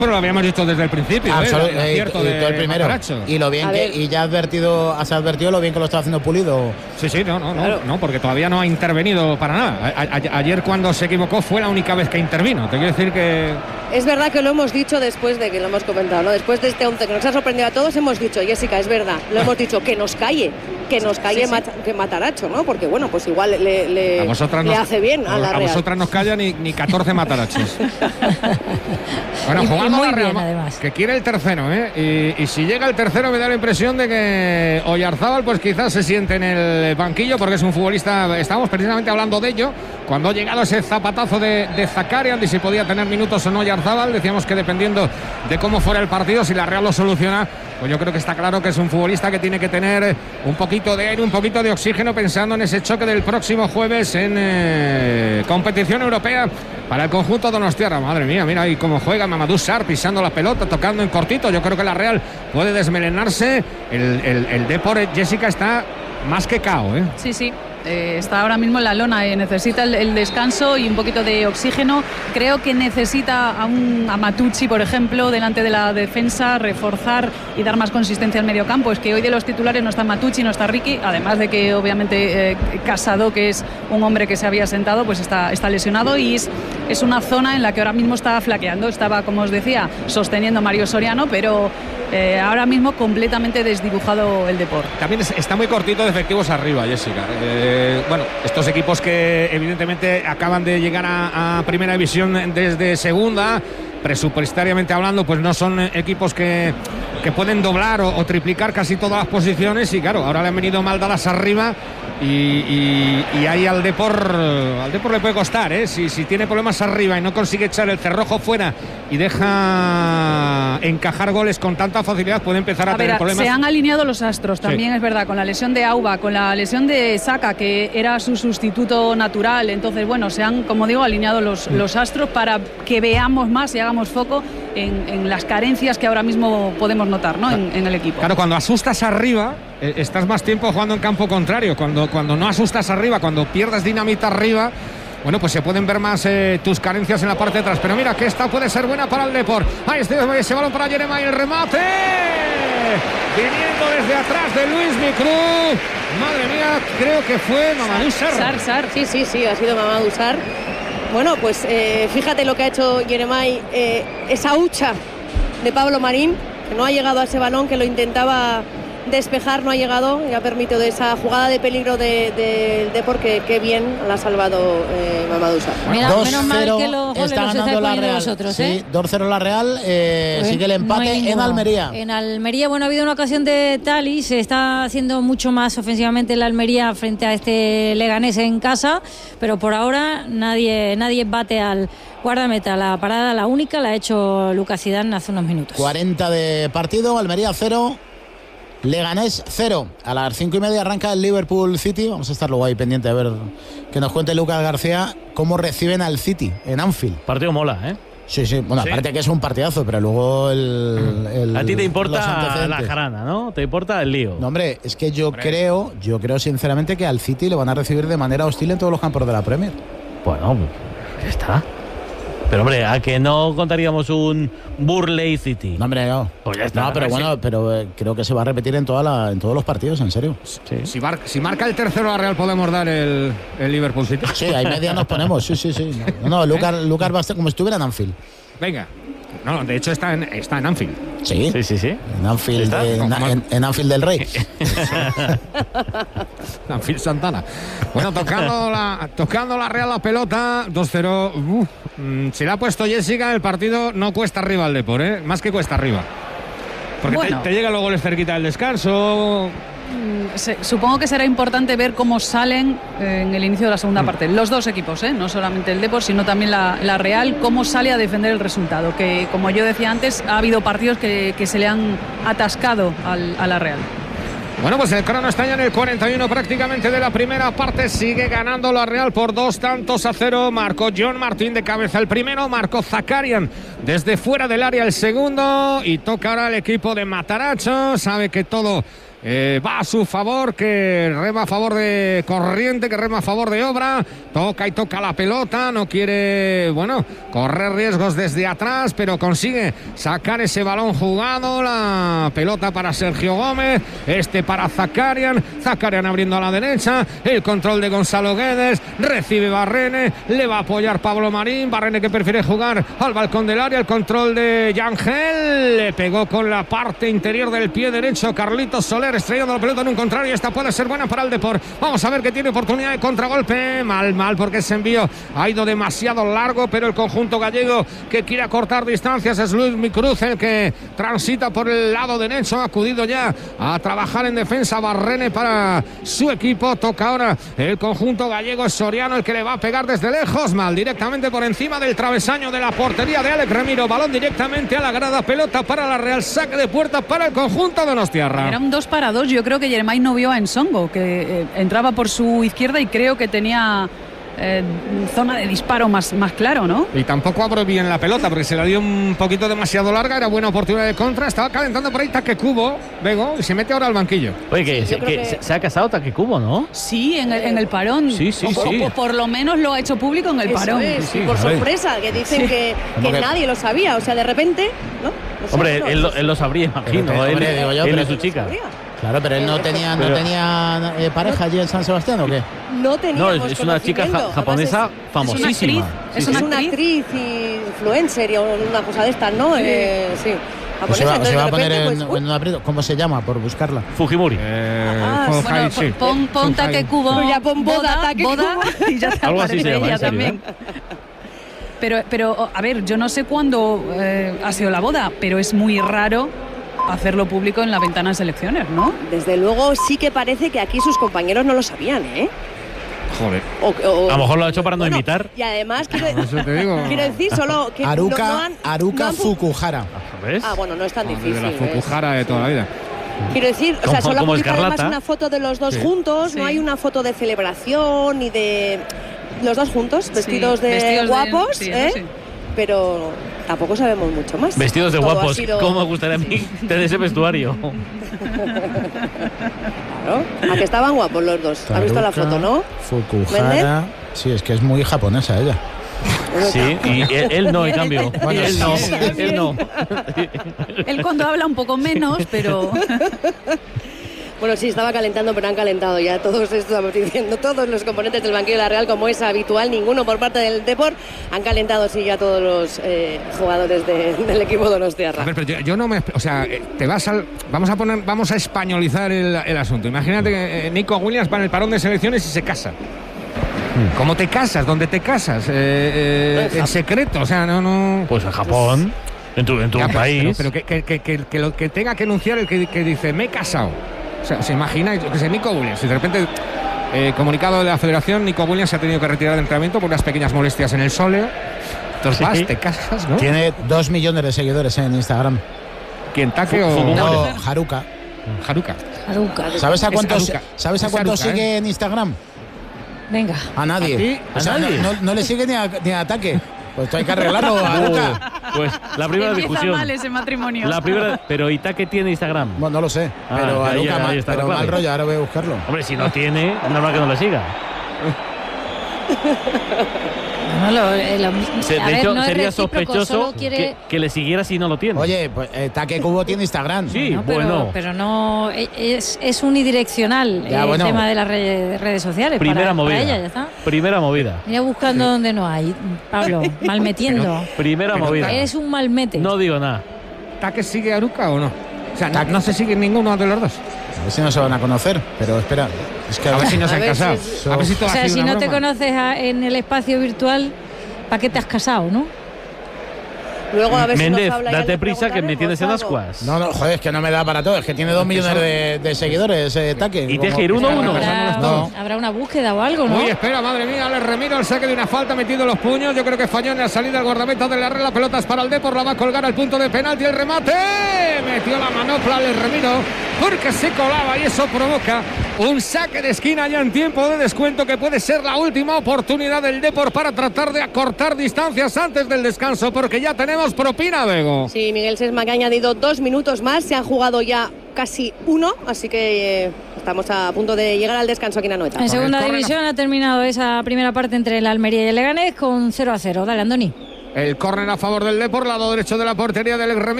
Pero lo habíamos dicho desde el principio, cierto de el primero. Mataracho. Y lo bien que y ya has advertido lo bien que lo está haciendo Pulido. Sí, no, porque todavía no ha intervenido para nada. Ayer cuando se equivocó fue la única vez que intervino. Te quiero decir que es verdad que lo hemos dicho después de que lo hemos comentado, ¿no? Después de este 11 que nos ha sorprendido a todos, hemos dicho, Jessica, es verdad, lo hemos dicho, que nos calle que Mataracho, ¿no? Porque bueno, pues igual le hace bien a la Real. A vosotras nos callan ni 14 Matarachos. Bueno, jugando muy la Real, bien, además. Que quiere el tercero, y si llega el tercero me da la impresión de que Oyarzábal pues quizás se siente en el banquillo, porque es un futbolista, estábamos precisamente hablando de ello, cuando ha llegado ese zapatazo de Zakarian, de si podía tener minutos o no Oyarzábal, decíamos que dependiendo de cómo fuera el partido, si la Real lo soluciona, pues yo creo que está claro que es un futbolista que tiene que tener un poquito de aire, un poquito de oxígeno, pensando en ese choque del próximo jueves en competición europea para el conjunto donostiarra. Madre mía, mira ahí cómo juega Mamadou Sarr, pisando la pelota, tocando en cortito. Yo creo que la Real puede desmelenarse. El Depor, Jessica, está más que cao, Sí. Está ahora mismo en la lona, necesita el descanso y un poquito de oxígeno. Creo que necesita a Matucci, por ejemplo, delante de la defensa, reforzar y dar más consistencia al medio campo. Es que hoy de los titulares no está Matucci, no está Ricky, además de que obviamente Casado, que es un hombre que se había sentado, pues está lesionado, y es una zona en la que ahora mismo está flaqueando. Estaba, como os decía, sosteniendo Mario Soriano, pero ahora mismo completamente desdibujado el Depor. También está muy cortito de efectivos arriba, Jessica. Bueno, estos equipos que evidentemente acaban de llegar a primera división desde segunda, presupuestariamente hablando, pues no son equipos que pueden doblar o triplicar casi todas las posiciones, y claro, ahora le han venido mal dadas arriba. Y ahí al Depor le puede costar, si tiene problemas arriba y no consigue echar el cerrojo fuera y deja encajar goles con tanta facilidad, puede empezar a tener problemas. Se han alineado los astros también, sí. Es verdad, con la lesión de Auba, con la lesión de Saka, que era su sustituto natural. Entonces, bueno, se han, como digo, alineado los astros para que veamos más y hagamos foco en las carencias que ahora mismo podemos notar, ¿no? en el equipo. Claro, cuando asustas arriba, estás más tiempo jugando en campo contrario. Cuando no asustas arriba, cuando pierdes dinamita arriba, bueno, pues se pueden ver más tus carencias en la parte de atrás. Pero mira que esta puede ser buena para el Depor. Ahí está ese balón para Jeremai, el remate viniendo desde atrás de Luis Micru. Madre mía, creo que fue Mamadou Sarr. Sí, ha sido Mamadou Sarr. Bueno, pues fíjate lo que ha hecho Jeremai, esa hucha de Pablo Marín, que no ha llegado a ese balón, que lo intentaba despejar, no ha llegado, y ha permitido de esa jugada de peligro del Depor que bien la ha salvado Mamadou Sarr. Menos mal que los goles los estáis poniendo vosotros, Sí, 2-0 la Real, sigue el empate en Almería. En Almería, bueno, ha habido una ocasión de Tali, se está haciendo mucho más ofensivamente la Almería frente a este Leganés en casa, pero por ahora nadie bate al guardameta. La parada, la única, la ha hecho Lucas Zidane hace unos minutos. 40 de partido, Almería 0. Leganés 0. A las 5:30 arranca el Liverpool City. Vamos a estar luego ahí pendiente a ver que nos cuente Lucas García cómo reciben al City en Anfield. Partido mola, Sí. Bueno, aparte que es un partidazo, pero luego a ti te importa la jarana, ¿no? Te importa el lío. No, hombre, es que yo creo sinceramente que al City le van a recibir de manera hostil en todos los campos de la Premier. Bueno, ya está. Pero hombre, ¿a que no contaríamos un Burley City? No, hombre, no. Pues ya está. No, pero bueno, pero creo que se va a repetir en todos los partidos, en serio. Sí. Si marca el tercero la Real, podemos dar el Liverpool City. Sí, ahí media nos ponemos, sí. No, Lucas va a estar como si estuviera en Anfield. Venga. No, de hecho está en Anfield. Sí. En Anfield, en Anfield del Rey. Anfield Santana. Bueno, tocando la Real la pelota, 2-0. Se le ha puesto Jessica en el partido, no cuesta arriba al Depor, más que cuesta arriba. Porque bueno, te llegan los goles cerquita del descanso. Supongo que será importante ver cómo salen en el inicio de la segunda parte los dos equipos, no solamente el Depor, sino también la Real, cómo sale a defender el resultado, que como yo decía antes, ha habido partidos que se le han atascado a la Real. Bueno, pues el crono está ya en el 41 prácticamente de la primera parte. Sigue ganando la Real por 2-0. Marcó John Martín de cabeza el primero, marcó Zakarian desde fuera del área el segundo, y toca ahora el equipo de Mataracho. Sabe que todo va a su favor, que rema a favor de corriente, que rema a favor de Obra. Toca y toca la pelota, no quiere, correr riesgos desde atrás, pero consigue sacar ese balón jugado. La pelota para Sergio Gómez, para Zakarian abriendo a la derecha, el control de Gonzalo Guedes, recibe Barrene, le va a apoyar Pablo Marín, Barrene que prefiere jugar al balcón del área, el control de Yangel, le pegó con la parte interior del pie derecho Carlitos Soler, estrellando la pelota en un contrario. Esta puede ser buena para el Depor. Vamos a ver que tiene oportunidad de contragolpe. Mal, porque ese envío ha ido demasiado largo, pero el conjunto gallego que quiere acortar distancias es Luis Micruz, el que transita por el lado derecho, ha acudido ya a trabajar en defensa Barrene para su equipo. Toca ahora el conjunto gallego, es Soriano el que le va a pegar desde lejos, mal, directamente por encima del travesaño de la portería de Alex Remiro, balón directamente a la grada, pelota para la Real, saque de puerta para el conjunto donostiarra. Era un 2-2, yo creo que Jeremai no vio a Ensongo, que entraba por su izquierda y creo que tenía zona de disparo más claro, ¿no? Y tampoco abrió bien la pelota porque se la dio un poquito demasiado larga, era buena oportunidad de contra, estaba calentando por ahí Takekubo, Bego, y se mete ahora al banquillo. Oye, se ha casado Takekubo, ¿no? Sí, en el parón. Sí. Por lo menos lo ha hecho público en el parón. Sí, por sorpresa, que dicen que nadie lo sabía, o sea, de repente, ¿no? Hombre, él lo sabría, imagino, él y su chica. Claro, pero él no tenía pareja allí en San Sebastián, ¿o qué? No teníamos. No, es una chica japonesa famosísima. Es una actriz influencer o una cosa de estas, ¿no? Sí. Pues se va a poner en un aprieto. ¿Cómo se llama? Por buscarla. Fujimori. Pon Takekubo. Ya pon boda y ya te algo así se llama, ella también. Pero, a ver, yo no sé cuándo ha sido la boda, pero es muy raro hacerlo público en la ventana de selecciones, ¿no? Desde luego sí que parece que aquí sus compañeros no lo sabían, ¿eh? Joder. A lo mejor lo ha hecho para no imitar. Y además eso te digo. quiero decir solo que Haruka Fukuhara. ¿Ves? Bueno, no es tan difícil. De la Fukuhara de toda la vida. Quiero decir, o sea, solo ha publicado además Escarlata. una foto de los dos juntos, no hay una foto de celebración ni de los dos juntos, vestidos de guapos, sí. Pero tampoco sabemos mucho más. Vestidos de Todo guapos. sido... ¿Cómo me gustaría a mí tener ese vestuario? Claro. ¿A que estaban guapos los dos? ¿Has visto la foto, no? Fukuhara. Sí, es que es muy japonesa ella. Sí, y él no, en cambio. Bueno, él no. Él cuando habla un poco menos, pero... Bueno, sí, estaba calentando, pero han calentado ya todos, estamos diciendo, todos los componentes del banquillo de la Real, como es habitual, ninguno por parte del Depor, han calentado sí ya todos los jugadores del equipo donostiarra. A ver, pero yo no me... O sea, vamos a españolizar el asunto. Imagínate que Nico Williams va en el parón de selecciones y se casa. ¿Cómo te casas? ¿Dónde te casas? En secreto, o sea, no... Pues en Japón, en tu país. Pero que tenga que anunciar el que dice, me he casado. O sea, ¿se imagina? Que es Nico Williams. Y de repente, comunicado de la federación, Nico Williams se ha tenido que retirar del entrenamiento por unas pequeñas molestias en el sóleo. Entonces vas, te casas, ¿no? Tiene 2 millones de seguidores en Instagram. ¿Quién, Take o...? No, Haruka. Haruka. ¿Sabes a cuántos Haruka, sigue en Instagram? Venga. A nadie. ¿A ti? O sea, no le sigue ni a Ataque. Pues esto hay que arreglarlo, Haruka. Pues la primera Empieza discusión. mal ese matrimonio. Pero Itaque tiene Instagram. Bueno, no lo sé. Pero Haruka mal rollo, ahora voy a buscarlo. Hombre, si no tiene, es normal que no le siga. De hecho, no es sería recíproco, sospechoso solo quiere... que le siguiera si no lo tiene. Oye, pues Takekubo tiene Instagram. Sí, No, bueno. pero no es unidireccional el tema de las redes sociales. Primera movida. Para ella, ya está. Primera movida. Mira buscando donde no hay, Pablo, malmetiendo. Primera movida. Eres un malmete. No digo nada. ¿Take sigue a Haruka o no? O sea, no se sigue ninguno de los dos. A ver si no se van a conocer, pero espera. Es que A ver si no se han casado. A ver si todo O sea, ha sido si una no te broma. conoces en el espacio virtual, ¿para qué te has casado, no? Luego a ver Méndez, si nos habla, ya date le prisa que me tienes en preguntaremos ascuas. No, joder, es que no me da para todo. Es que tiene 2 millones de seguidores, Take. Y tienes que ir uno a uno. Habrá una búsqueda o algo, ¿no? Uy, espera, madre mía, Alex Remiro, el saque de una falta metido los puños. Yo creo que falló en la salida el guardameta de la red. La pelota es para el Depor, la va a colgar al punto de penalti. El remate, metió la manopla Alex Remiro porque se colaba y eso provoca un saque de esquina ya en tiempo de descuento que puede ser la última oportunidad del Depor para tratar de acortar distancias antes del descanso porque ya tenemos propina, Bego. Sí, Miguel Sesma que ha añadido 2 minutos más. Se han jugado ya casi 1, así que estamos a punto de llegar al descanso aquí en Anoeta. En segunda división ha terminado esa primera parte entre el Almería y el Leganés con 0-0. Dale, Andoni. El córner a favor del Depor, lado derecho de la portería del Gremio.